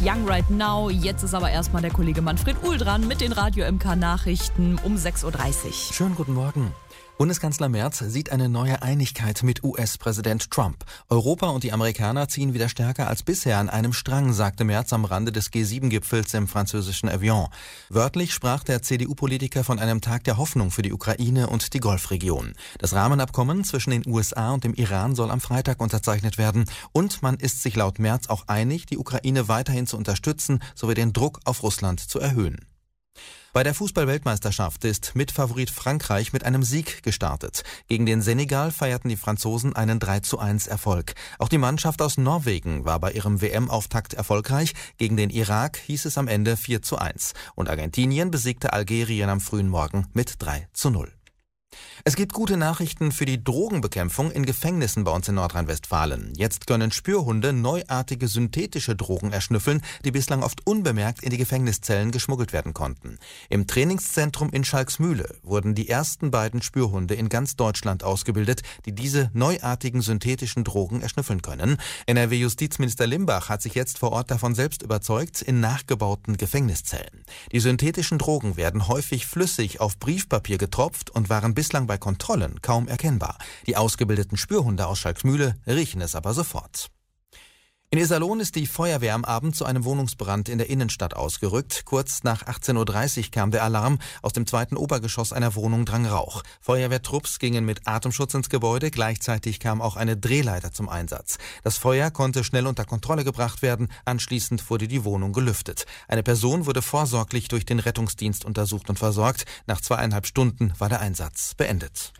Young Right Now. Jetzt ist aber erstmal der Kollege Manfred Uhl dran mit den Radio MK Nachrichten um 6.30 Uhr. Schönen guten Morgen. Bundeskanzler Merz sieht eine neue Einigkeit mit US-Präsident Trump. Europa und die Amerikaner ziehen wieder stärker als bisher an einem Strang, sagte Merz am Rande des G7-Gipfels im französischen Evian. Wörtlich sprach der CDU-Politiker von einem Tag der Hoffnung für die Ukraine und die Golfregion. Das Rahmenabkommen zwischen den USA und dem Iran soll am Freitag unterzeichnet werden. Und man ist sich laut Merz auch einig, die Ukraine weiterhin zu unterstützen sowie den Druck auf Russland zu erhöhen. Bei der Fußball-Weltmeisterschaft ist Mitfavorit Frankreich mit einem Sieg gestartet. Gegen den Senegal feierten die Franzosen einen 3:1 Erfolg. Auch die Mannschaft aus Norwegen war bei ihrem WM-Auftakt erfolgreich. Gegen den Irak hieß es am Ende 4:1. Und Argentinien besiegte Algerien am frühen Morgen mit 3:0. Es gibt gute Nachrichten für die Drogenbekämpfung in Gefängnissen bei uns in Nordrhein-Westfalen. Jetzt können Spürhunde neuartige synthetische Drogen erschnüffeln, die bislang oft unbemerkt in die Gefängniszellen geschmuggelt werden konnten. Im Trainingszentrum in Schalksmühle wurden die ersten beiden Spürhunde in ganz Deutschland ausgebildet, die diese neuartigen synthetischen Drogen erschnüffeln können. NRW-Justizminister Limbach hat sich jetzt vor Ort davon selbst überzeugt, in nachgebauten Gefängniszellen. Die synthetischen Drogen werden häufig flüssig auf Briefpapier getropft und waren bislang bei Kontrollen kaum erkennbar. Die ausgebildeten Spürhunde aus Schalksmühle riechen es aber sofort. In Iserlohn ist die Feuerwehr am Abend zu einem Wohnungsbrand in der Innenstadt ausgerückt. Kurz nach 18.30 Uhr kam der Alarm. Aus dem zweiten Obergeschoss einer Wohnung drang Rauch. Feuerwehrtrupps gingen mit Atemschutz ins Gebäude. Gleichzeitig kam auch eine Drehleiter zum Einsatz. Das Feuer konnte schnell unter Kontrolle gebracht werden. Anschließend wurde die Wohnung gelüftet. Eine Person wurde vorsorglich durch den Rettungsdienst untersucht und versorgt. Nach 2,5 Stunden war der Einsatz beendet.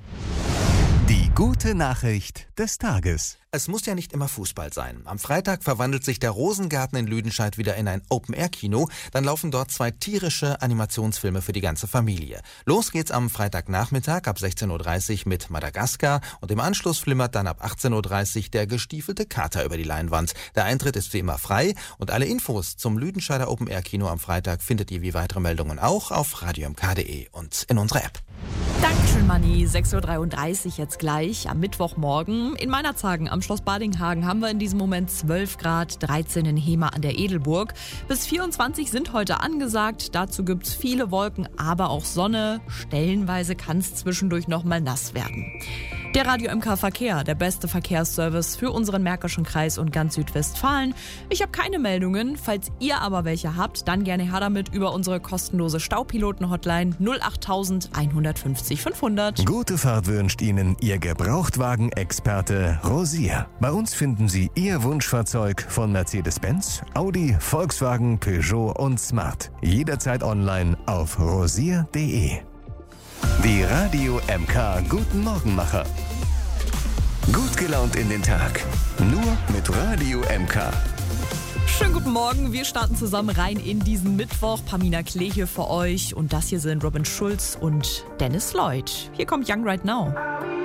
Die gute Nachricht des Tages. Es muss ja nicht immer Fußball sein. Am Freitag verwandelt sich der Rosengarten in Lüdenscheid wieder in ein Open-Air-Kino. Dann laufen dort 2 tierische Animationsfilme für die ganze Familie. Los geht's am Freitagnachmittag ab 16.30 Uhr mit Madagaskar und im Anschluss flimmert dann ab 18.30 Uhr der gestiefelte Kater über die Leinwand. Der Eintritt ist wie immer frei und alle Infos zum Lüdenscheider Open-Air-Kino am Freitag findet ihr wie weitere Meldungen auch auf radiomk.de und in unserer App. Dankeschön, Manni. 6.33 Uhr jetzt gleich am Mittwochmorgen. In Meinerzhagen am Schloss Badinghagen haben wir in diesem Moment 12 Grad, 13 in Hema an der Edelburg. Bis 24 sind heute angesagt. Dazu gibt's viele Wolken, aber auch Sonne. Stellenweise kann es zwischendurch noch mal nass werden. Der Radio MK Verkehr, der beste Verkehrsservice für unseren Märkischen Kreis und ganz Südwestfalen. Ich habe keine Meldungen. Falls ihr aber welche habt, dann gerne her damit über unsere kostenlose Staupiloten-Hotline 08000 150 500. Gute Fahrt wünscht Ihnen Ihr Gebrauchtwagen-Experte Rosier. Bei uns finden Sie Ihr Wunschfahrzeug von Mercedes-Benz, Audi, Volkswagen, Peugeot und Smart. Jederzeit online auf rosier.de. Die Radio MK Guten Morgenmacher. Gut gelaunt in den Tag. Nur mit Radio MK. Schönen guten Morgen, wir starten zusammen rein in diesen Mittwoch. Pamina Klee hier für euch und das hier sind Robin Schulz und Dennis Lloyd. Hier kommt Young Right Now.